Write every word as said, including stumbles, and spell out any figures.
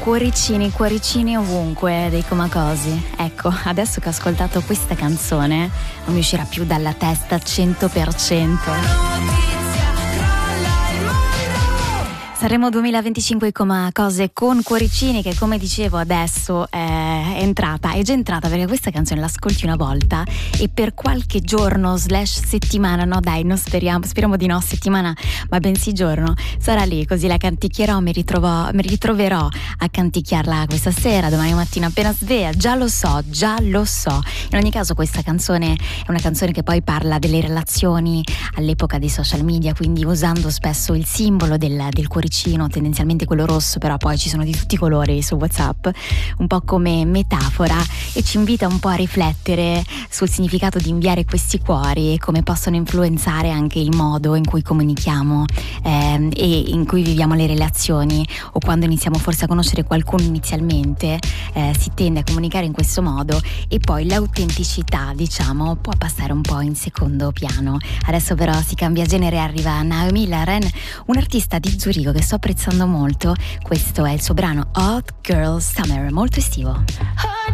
cuoricini, cuoricini ovunque dei Comacosi. Ecco, adesso che ho ascoltato questa canzone non mi uscirà più dalla testa cento per cento. Sanremo duemilaventicinque Comacose con Cuoricini, che come dicevo adesso è entrata, è già entrata, perché questa canzone l'ascolti una volta e per qualche giorno slash settimana, no dai, non speriamo, speriamo di no settimana, ma bensì giorno, sarà lì, così la canticchierò, mi, ritrovo, mi ritroverò a canticchiarla questa sera, domani mattina appena sveglia, già lo so, già lo so. In ogni caso questa canzone è una canzone che poi parla delle relazioni all'epoca dei social media, quindi usando spesso il simbolo del, del cuoricino, tendenzialmente quello rosso, però poi ci sono di tutti i colori su WhatsApp, un po' come metafora, e ci invita un po' a riflettere sul significato di inviare questi cuori e come possono influenzare anche il modo in cui comunichiamo eh, e in cui viviamo le relazioni, o quando iniziamo forse a conoscere qualcuno inizialmente eh, si tende a comunicare in questo modo e poi l'autenticità, diciamo, può passare un po' in secondo piano. Adesso però si cambia genere e arriva Naomi Laren, un'artista di Zurigo che sto apprezzando molto. Questo è il suo brano Hot Girl Summer, molto estivo.